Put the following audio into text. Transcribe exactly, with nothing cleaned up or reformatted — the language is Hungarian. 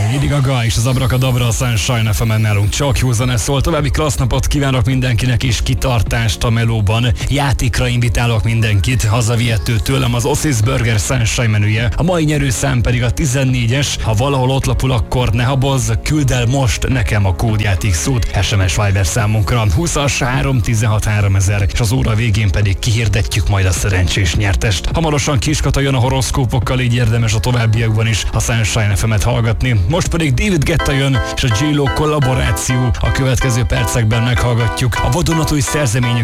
Lady Gaga és az Abracadabra a Sunshine ef emen nálunk csak jó zene szól. További klassz napot kívánok mindenkinek és kitartást a melóban. Játékra invitálok mindenkit. Hazavihető tőlem az Oasis Burger Sunshine menüje. A mai nyerőszám pedig a tizennégyes. Ha valahol ott lapul, akkor ne habozz, küld el most nekem a kódjáték szót es em es Viber számunkra. húszas három tizenhat háromezer, és az óra végén pedig kihirdetjük majd a szerencsés nyertest. Hamarosan Kiskata jön a horoszkópokkal, így érdemes a továbbiakban is a Sunshine ef emet hallgatni. Most pedig David Guetta jön, és a J-Lo kollaboráció a következő percekben meghallgatjuk. A vadonatúj szerzeményük